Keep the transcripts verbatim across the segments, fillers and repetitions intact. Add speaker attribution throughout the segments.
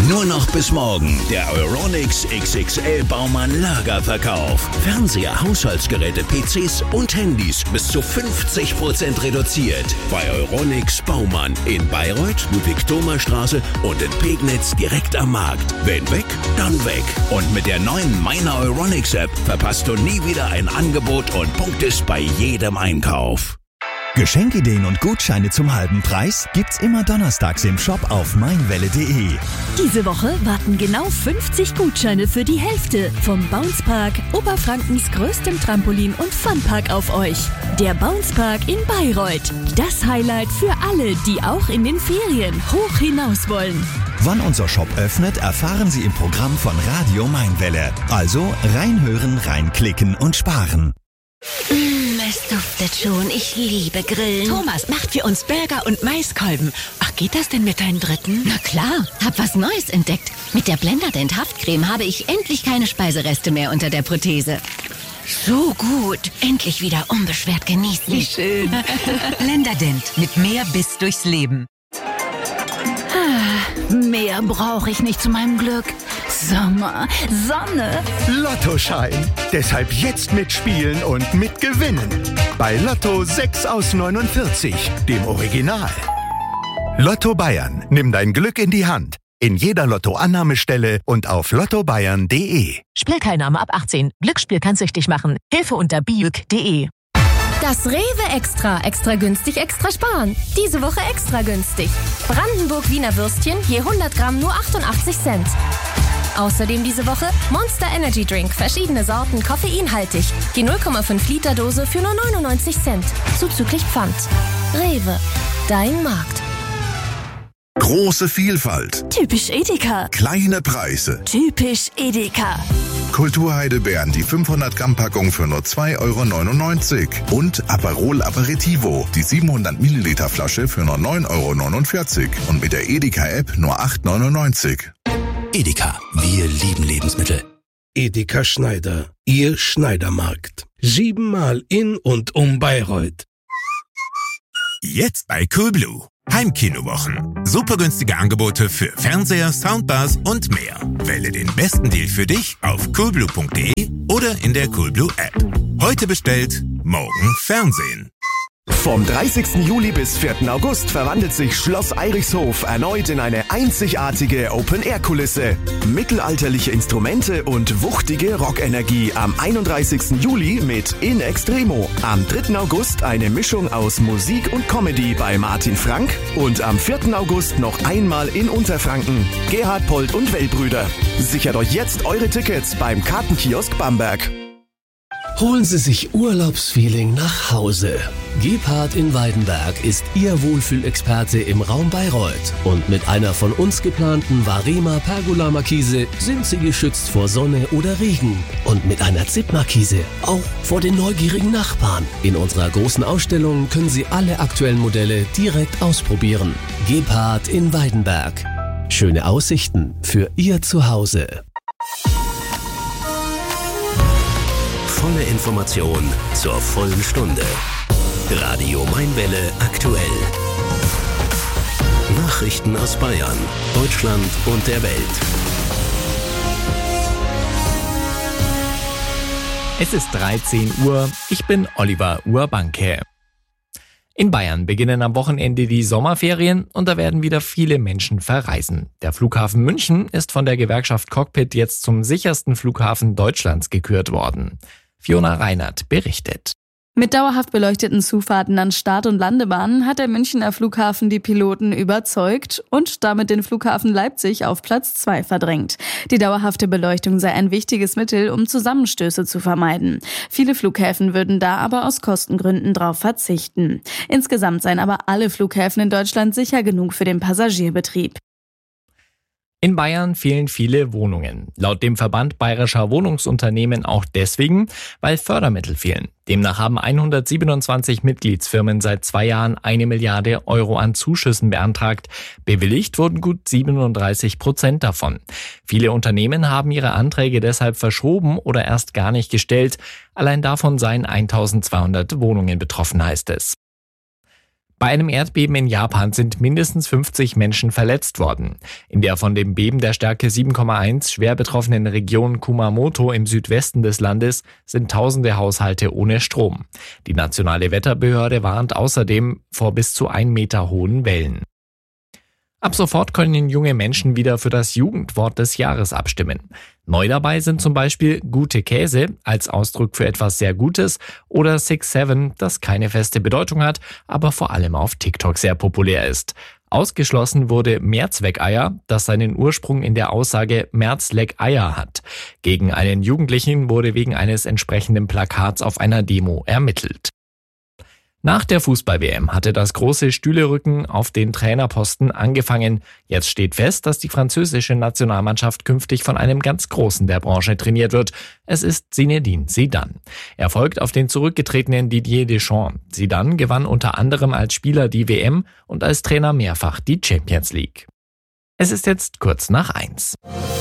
Speaker 1: Nur noch bis morgen der Euronics X X L Baumann Lagerverkauf. Fernseher, Haushaltsgeräte, P Cs und Handys bis zu fünfzig Prozent reduziert. Bei Euronics Baumann in Bayreuth, Ludwig-Thoma-Straße und in Pegnitz direkt am Markt. Wenn weg, dann weg. Und mit der neuen Meiner Euronics App verpasst du nie wieder ein Angebot und punktest bei jedem Einkauf.
Speaker 2: Geschenkideen und Gutscheine zum halben Preis gibt's immer donnerstags im Shop auf meinwelle punkt de.
Speaker 3: Diese Woche warten genau fünfzig Gutscheine für die Hälfte vom Bounce Park, Oberfrankens größtem Trampolin- und Funpark auf euch. Der Bounce Park in Bayreuth. Das Highlight für alle, die auch in den Ferien hoch hinaus wollen.
Speaker 2: Wann unser Shop öffnet, erfahren Sie im Programm von Radio Mainwelle. Also reinhören, reinklicken und sparen.
Speaker 4: Mmh, es duftet schon. Ich liebe Grillen.
Speaker 5: Thomas macht für uns Burger und Maiskolben. Ach, geht das denn mit deinen Dritten?
Speaker 4: Na klar, hab was Neues entdeckt. Mit der Blenderdent Haftcreme habe ich endlich keine Speisereste mehr unter der Prothese. So gut. Endlich wieder unbeschwert genießen.
Speaker 5: Wie schön. Blenderdent. Mit mehr Biss durchs Leben.
Speaker 3: Ah, mehr brauche ich nicht zu meinem Glück. Sommer, Sonne.
Speaker 6: Lottoschein. Deshalb jetzt mitspielen und mitgewinnen. Bei Lotto sechs aus neunundvierzig, dem Original. Lotto Bayern. Nimm dein Glück in die Hand. In jeder Lotto-Annahmestelle und auf lotto bayern punkt de.
Speaker 7: Spielteilnahme ab achtzehn. Glücksspiel kann süchtig machen. Hilfe unter biüg punkt de.
Speaker 8: Das Rewe Extra. Extra günstig, extra sparen. Diese Woche extra günstig. Brandenburg-Wiener Würstchen je hundert Gramm nur achtundachtzig Cent. Außerdem diese Woche Monster Energy Drink. Verschiedene Sorten, koffeinhaltig. Die null Komma fünf Liter Dose für nur neunundneunzig Cent. Zuzüglich Pfand. Rewe. Dein Markt.
Speaker 9: Große Vielfalt.
Speaker 3: Typisch Edeka.
Speaker 9: Kleine Preise.
Speaker 3: Typisch Edeka.
Speaker 9: Kulturheidelbeeren, die fünfhundert Gramm Packung für nur zwei Euro neunundneunzig. Und Aperol Aperitivo, die siebenhundert Milliliter Flasche für nur neun Euro neunundvierzig. Und mit der Edeka-App nur acht Euro neunundneunzig.
Speaker 1: Edeka, wir lieben Lebensmittel.
Speaker 10: Edeka Schneider, Ihr Schneidermarkt. Siebenmal in und um Bayreuth.
Speaker 11: Jetzt bei Coolblue. Heimkinowochen. Super günstige Angebote für Fernseher, Soundbars und mehr. Wähle den besten Deal für dich auf coolblue punkt de oder in der Coolblue App. Heute bestellt, morgen Fernsehen.
Speaker 12: Vom dreißigsten Juli bis vierten August verwandelt sich Schloss Eirichshof erneut in eine einzigartige Open-Air-Kulisse. Mittelalterliche Instrumente und wuchtige Rockenergie am einunddreißigsten Juli mit In Extremo. Am dritten August eine Mischung aus Musik und Comedy bei Martin Frank und am vierten August noch einmal in Unterfranken. Gerhard Polt und Wellbrüder. Sichert euch jetzt eure Tickets beim Kartenkiosk Bamberg.
Speaker 13: Holen Sie sich Urlaubsfeeling nach Hause. Gebhardt in Weidenberg ist Ihr Wohlfühlexperte im Raum Bayreuth. Und mit einer von uns geplanten Varema Pergola Markise sind Sie geschützt vor Sonne oder Regen. Und mit einer Zip-Markise auch vor den neugierigen Nachbarn. In unserer großen Ausstellung können Sie alle aktuellen Modelle direkt ausprobieren. Gebhardt in Weidenberg. Schöne Aussichten für Ihr Zuhause.
Speaker 1: Volle Information zur vollen Stunde. Radio Mainwelle aktuell. Nachrichten aus Bayern, Deutschland und der Welt.
Speaker 14: Es ist dreizehn Uhr. Ich bin Oliver Urbanke. In Bayern beginnen am Wochenende die Sommerferien und da werden wieder viele Menschen verreisen. Der Flughafen München ist von der Gewerkschaft Cockpit jetzt zum sichersten Flughafen Deutschlands gekürt worden. Fiona Reinert berichtet.
Speaker 15: Mit dauerhaft beleuchteten Zufahrten an Start- und Landebahnen hat der Münchner Flughafen die Piloten überzeugt und damit den Flughafen Leipzig auf Platz zwei verdrängt. Die dauerhafte Beleuchtung sei ein wichtiges Mittel, um Zusammenstöße zu vermeiden. Viele Flughäfen würden da aber aus Kostengründen drauf verzichten. Insgesamt seien aber alle Flughäfen in Deutschland sicher genug für den Passagierbetrieb.
Speaker 14: In Bayern fehlen viele Wohnungen. Laut dem Verband bayerischer Wohnungsunternehmen auch deswegen, weil Fördermittel fehlen. Demnach haben hundertsiebenundzwanzig Mitgliedsfirmen seit zwei Jahren eine Milliarde Euro an Zuschüssen beantragt. Bewilligt wurden gut siebenunddreißig Prozent davon. Viele Unternehmen haben ihre Anträge deshalb verschoben oder erst gar nicht gestellt. Allein davon seien eintausendzweihundert Wohnungen betroffen, heißt es. Bei einem Erdbeben in Japan sind mindestens fünfzig Menschen verletzt worden. In der von dem Beben der Stärke sieben Komma eins schwer betroffenen Region Kumamoto im Südwesten des Landes sind tausende Haushalte ohne Strom. Die nationale Wetterbehörde warnt außerdem vor bis zu ein Meter hohen Wellen. Ab sofort können junge Menschen wieder für das Jugendwort des Jahres abstimmen. Neu dabei sind zum Beispiel gute Käse als Ausdruck für etwas sehr Gutes oder Six Seven, das keine feste Bedeutung hat, aber vor allem auf TikTok sehr populär ist. Ausgeschlossen wurde Mehrzweckeier, das seinen Ursprung in der Aussage Merz leck Eier hat. Gegen einen Jugendlichen wurde wegen eines entsprechenden Plakats auf einer Demo ermittelt. Nach der Fußball-W M hatte das große Stühlerücken auf den Trainerposten angefangen. Jetzt steht fest, dass die französische Nationalmannschaft künftig von einem ganz Großen der Branche trainiert wird. Es ist Zinedine Zidane. Er folgt auf den zurückgetretenen Didier Deschamps. Zidane gewann unter anderem als Spieler die W M und als Trainer mehrfach die Champions League. Es ist jetzt kurz nach eins.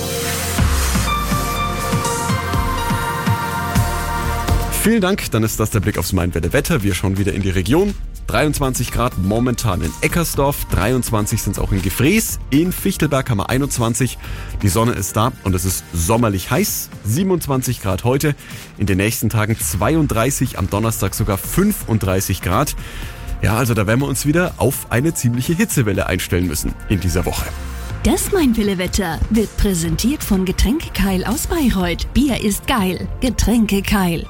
Speaker 16: Vielen Dank, dann ist das der Blick aufs Mainwelle-Wetter. Wir schauen wieder in die Region. dreiundzwanzig Grad momentan in Eckersdorf, dreiundzwanzig sind es auch in Gefrees. In Fichtelberg haben wir einundzwanzig. Die Sonne ist da und es ist sommerlich heiß. siebenundzwanzig Grad heute. In den nächsten Tagen zweiunddreißig, am Donnerstag sogar fünfunddreißig Grad. Ja, also da werden wir uns wieder auf eine ziemliche Hitzewelle einstellen müssen in dieser Woche.
Speaker 3: Das Mainwelle-Wetter wird präsentiert von Getränke Keil aus Bayreuth. Bier ist geil. Getränke Keil.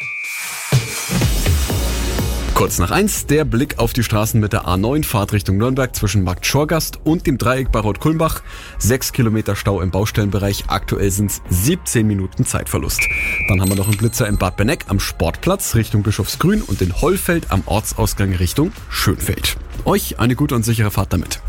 Speaker 16: Kurz nach eins, der Blick auf die Straßen mit der A neun, Fahrt Richtung Nürnberg zwischen Markt Schorgast und dem Dreieck Bayreuth-Kulmbach. Sechs Kilometer Stau im Baustellenbereich, aktuell sind es siebzehn Minuten Zeitverlust. Dann haben wir noch einen Blitzer in Bad Benneck am Sportplatz Richtung Bischofsgrün und in Hollfeld am Ortsausgang Richtung Schönfeld. Euch eine gute und sichere Fahrt damit.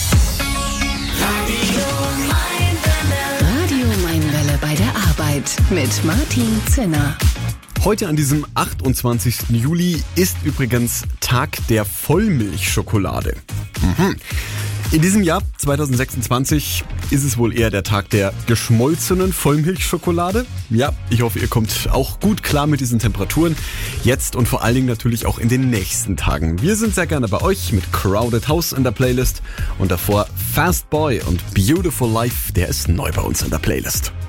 Speaker 4: Radio Mainwelle bei der Arbeit mit Martin Zinner.
Speaker 16: Heute an diesem achtundzwanzigsten Juli ist übrigens Tag der Vollmilchschokolade. Mhm. In diesem Jahr zweitausendsechsundzwanzig ist es wohl eher der Tag der geschmolzenen Vollmilchschokolade. Ja, ich hoffe, ihr kommt auch gut klar mit diesen Temperaturen. Jetzt und vor allen Dingen natürlich auch in den nächsten Tagen. Wir sind sehr gerne bei euch mit Crowded House in der Playlist und davor Fast Boy und Beautiful Life, der ist neu bei uns in der Playlist.